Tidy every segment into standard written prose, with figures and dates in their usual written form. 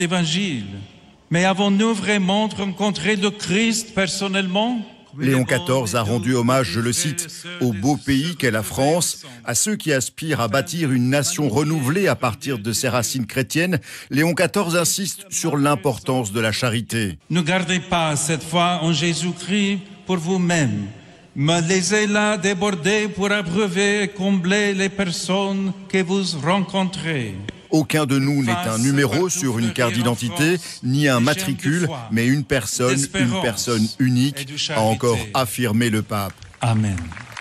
Évangile. Mais avons-nous vraiment rencontré le Christ personnellement ? Léon XIV a rendu hommage, je le cite, au beau pays qu'est la France, à ceux qui aspirent à bâtir une nation renouvelée à partir de ses racines chrétiennes. Léon XIV insiste sur l'importance de la charité. Ne gardez pas cette foi en Jésus-Christ pour vous-même, mais laissez-la déborder pour abreuver et combler les personnes que vous rencontrez. Aucun de nous n'est un numéro sur une carte d'identité, ni un matricule, mais une personne unique, a encore affirmé le pape. Amen.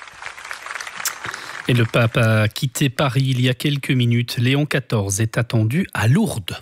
Et le pape a quitté Paris il y a quelques minutes. Léon XIV est attendu à Lourdes.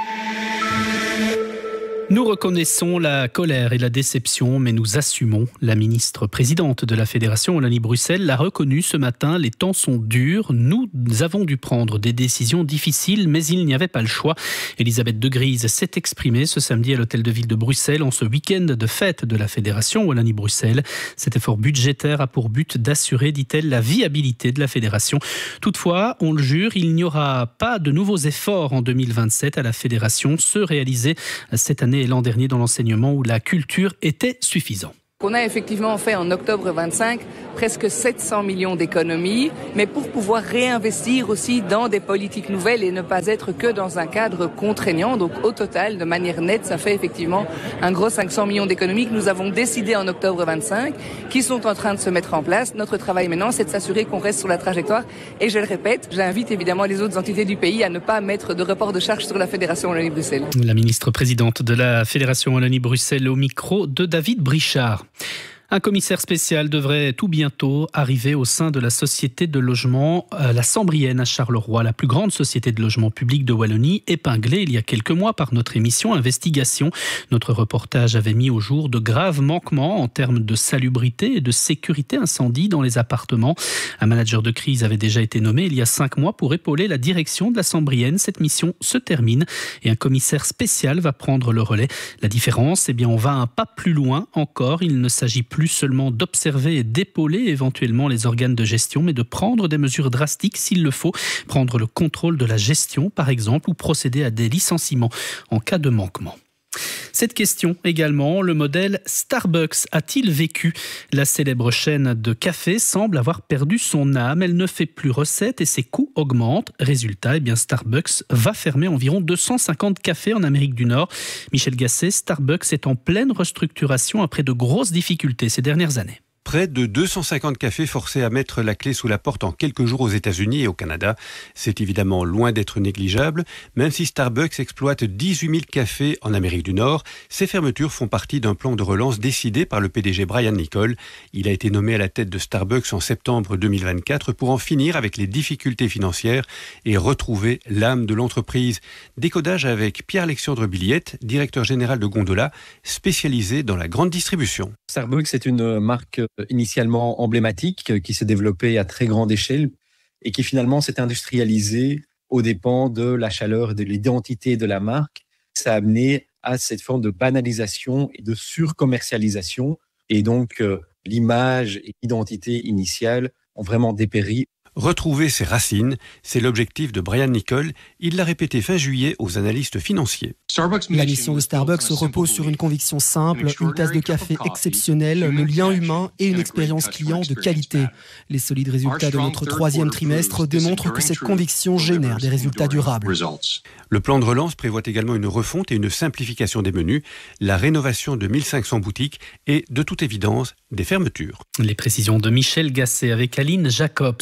Nous reconnaissons la colère et la déception, mais nous assumons. La ministre présidente de la Fédération Wallonie-Bruxelles l'a reconnu ce matin. Les temps sont durs. Nous avons dû prendre des décisions difficiles, mais il n'y avait pas le choix. Elisabeth de Grise s'est exprimée ce samedi à l'hôtel de ville de Bruxelles en ce week-end de fête de la Fédération Wallonie-Bruxelles. Cet effort budgétaire a pour but d'assurer, dit-elle, la viabilité de la fédération. Toutefois, on le jure, il n'y aura pas de nouveaux efforts en 2027 à la fédération, ceux réalisés cette année et l'an dernier dans l'enseignement où la culture était suffisant. On a effectivement fait en octobre 25 presque 700 millions d'économies, mais pour pouvoir réinvestir aussi dans des politiques nouvelles et ne pas être que dans un cadre contraignant. Donc au total, de manière nette, ça fait effectivement un gros 500 millions d'économies que nous avons décidé en octobre 25, qui sont en train de se mettre en place. Notre travail maintenant, c'est de s'assurer qu'on reste sur la trajectoire. Et je le répète, j'invite évidemment les autres entités du pays à ne pas mettre de report de charges sur la Fédération Wallonie-Bruxelles. La ministre présidente de la Fédération Wallonie-Bruxelles au micro de David Brichard. Un commissaire spécial devrait tout bientôt arriver au sein de la société de logement La Sambrienne à Charleroi, la plus grande société de logement public de Wallonie, épinglée il y a quelques mois par notre émission Investigation. Notre reportage avait mis au jour de graves manquements en termes de salubrité et de sécurité incendie dans les appartements. Un manager de crise avait déjà été nommé il y a 5 mois pour épauler la direction de La Sambrienne. Cette mission se termine et un commissaire spécial va prendre le relais. La différence, on va un pas plus loin encore. Il ne s'agit plus seulement d'observer et d'épauler éventuellement les organes de gestion, mais de prendre des mesures drastiques s'il le faut, prendre le contrôle de la gestion par exemple, ou procéder à des licenciements en cas de manquement. Cette question également, le modèle Starbucks a-t-il vécu ? La célèbre chaîne de café semble avoir perdu son âme, elle ne fait plus recette et ses coûts augmentent. Résultat, Starbucks va fermer environ 250 cafés en Amérique du Nord. Michel Gasset, Starbucks est en pleine restructuration après de grosses difficultés ces dernières années. Près de 250 cafés forcés à mettre la clé sous la porte en quelques jours aux États-Unis et au Canada. C'est évidemment loin d'être négligeable. Même si Starbucks exploite 18 000 cafés en Amérique du Nord, ces fermetures font partie d'un plan de relance décidé par le PDG Brian Niccol. Il a été nommé à la tête de Starbucks en septembre 2024 pour en finir avec les difficultés financières et retrouver l'âme de l'entreprise. Décodage avec Pierre-Alexandre Billiette, directeur général de Gondola, spécialisé dans la grande distribution. Starbucks est une marque initialement emblématique qui s'est développée à très grande échelle et qui finalement s'est industrialisée aux dépens de la chaleur et de l'identité de la marque. Ça a amené à cette forme de banalisation et de surcommercialisation et donc l'image et l'identité initiale ont vraiment dépéri. Retrouver ses racines, c'est l'objectif de Brian Niccol. Il l'a répété fin juillet aux analystes financiers. La mission de Starbucks repose sur une conviction simple, une tasse de café exceptionnelle, le lien humain et une expérience client de qualité. Les solides résultats de notre 3e trimestre démontrent que cette conviction génère des résultats durables. Le plan de relance prévoit également une refonte et une simplification des menus, la rénovation de 1500 boutiques et, de toute évidence, des fermetures. Les précisions de Michel Gasset avec Aline Jacobs.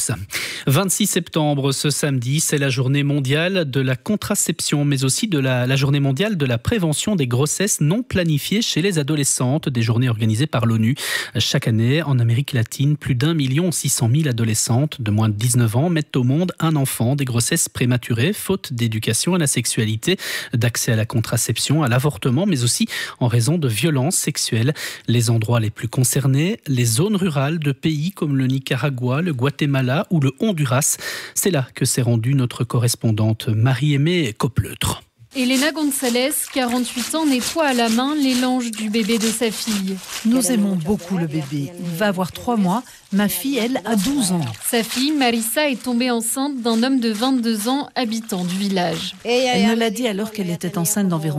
26 septembre, ce samedi, c'est la journée mondiale de la contraception, mais aussi de la journée mondiale de la prévention des grossesses non planifiées chez les adolescentes, des journées organisées par l'ONU. Chaque année, en Amérique latine, plus d'1 600 000 adolescentes de moins de 19 ans mettent au monde un enfant, des grossesses prématurées, faute d'éducation à la sexualité, d'accès à la contraception, à l'avortement, mais aussi en raison de violences sexuelles. Les endroits les plus concernés, les zones rurales de pays comme le Nicaragua, le Guatemala ou le Honduras. C'est là que s'est rendue notre correspondante Marie-Aimée Copleutre. Elena González, 48 ans, nettoie à la main les langes du bébé de sa fille. Nous aimons beaucoup le bébé. Il va avoir 3 mois. Ma fille, elle, a 12 ans. Sa fille, Marissa, est tombée enceinte d'un homme de 22 ans, habitant du village. Elle me l'a dit alors qu'elle était enceinte d'environ